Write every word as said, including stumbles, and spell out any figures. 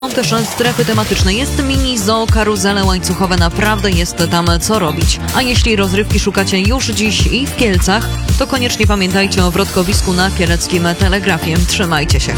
Są też strefy tematyczne. Jest mini zoo, karuzele łańcuchowe, naprawdę jest tam co robić. A jeśli rozrywki szukacie już dziś i w Kielcach, to koniecznie pamiętajcie o wrotkowisku na kieleckim Telegrafie. Trzymajcie się.